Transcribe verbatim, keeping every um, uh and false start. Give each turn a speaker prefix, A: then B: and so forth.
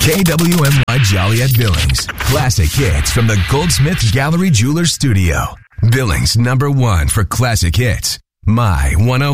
A: K W M Y Joliet Billings. Classic hits from the Goldsmith Gallery Jewelers Studio. Billings number one for classic hits. My one oh